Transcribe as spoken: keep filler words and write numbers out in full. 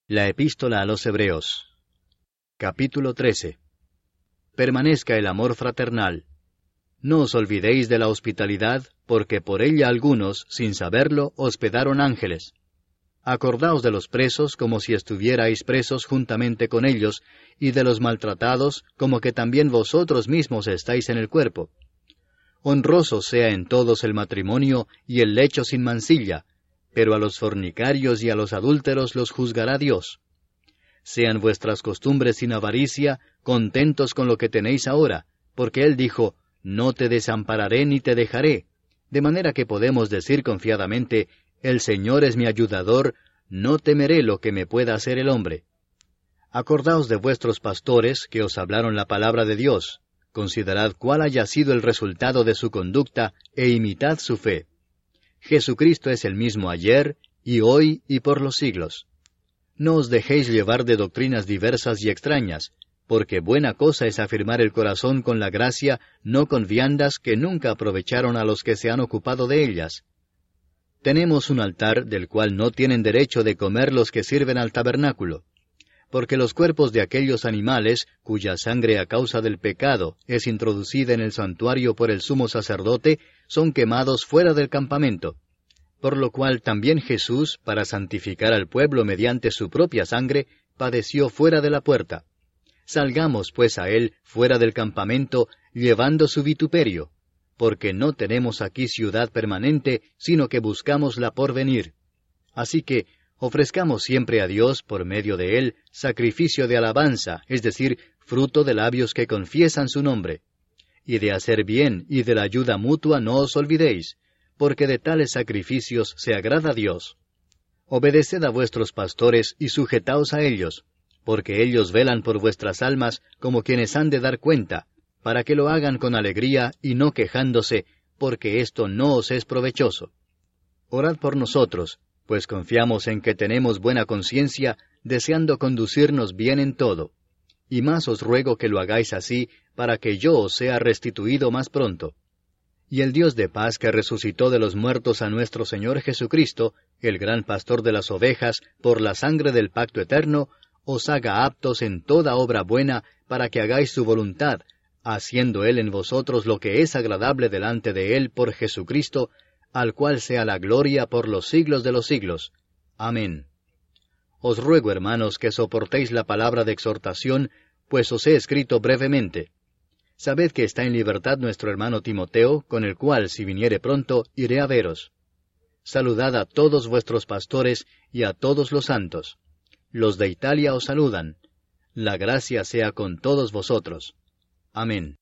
La Epístola a los Hebreos. Capítulo trece. Permanezca el amor fraternal. No os olvidéis de la hospitalidad, porque por ella algunos, sin saberlo, hospedaron ángeles. Acordaos de los presos como si estuvierais presos juntamente con ellos, y de los maltratados como que también vosotros mismos estáis en el cuerpo. Honroso sea en todos el matrimonio y el lecho sin mancilla, pero a los fornicarios y a los adúlteros los juzgará Dios. Sean vuestras costumbres sin avaricia, contentos con lo que tenéis ahora, porque Él dijo, no te desampararé ni te dejaré, de manera que podemos decir confiadamente, el Señor es mi ayudador, no temeré lo que me pueda hacer el hombre. Acordaos de vuestros pastores que os hablaron la palabra de Dios, considerad cuál haya sido el resultado de su conducta, e imitad su fe. Jesucristo es el mismo ayer, y hoy, y por los siglos. No os dejéis llevar de doctrinas diversas y extrañas, porque buena cosa es afirmar el corazón con la gracia, no con viandas que nunca aprovecharon a los que se han ocupado de ellas. Tenemos un altar del cual no tienen derecho de comer los que sirven al tabernáculo, porque los cuerpos de aquellos animales, cuya sangre a causa del pecado es introducida en el santuario por el sumo sacerdote, son quemados fuera del campamento. Por lo cual también Jesús, para santificar al pueblo mediante su propia sangre, padeció fuera de la puerta. Salgamos pues a él fuera del campamento, llevando su vituperio, porque no tenemos aquí ciudad permanente, sino que buscamos la por venir. Así que, ofrezcamos siempre a Dios, por medio de él, sacrificio de alabanza, es decir, fruto de labios que confiesan su nombre. Y de hacer bien y de la ayuda mutua no os olvidéis, porque de tales sacrificios se agrada a Dios. Obedeced a vuestros pastores y sujetaos a ellos, porque ellos velan por vuestras almas como quienes han de dar cuenta, para que lo hagan con alegría y no quejándose, porque esto no os es provechoso. Orad por nosotros, pues confiamos en que tenemos buena conciencia, deseando conducirnos bien en todo. Y más os ruego que lo hagáis así, para que yo os sea restituido más pronto. Y el Dios de paz que resucitó de los muertos a nuestro Señor Jesucristo, el gran pastor de las ovejas, por la sangre del pacto eterno, os haga aptos en toda obra buena, para que hagáis su voluntad, haciendo Él en vosotros lo que es agradable delante de Él por Jesucristo, al cual sea la gloria por los siglos de los siglos. Amén. Os ruego, hermanos, que soportéis la palabra de exhortación, pues os he escrito brevemente. Sabed que está en libertad nuestro hermano Timoteo, con el cual, si viniere pronto, iré a veros. Saludad a todos vuestros pastores y a todos los santos. Los de Italia os saludan. La gracia sea con todos vosotros. Amén.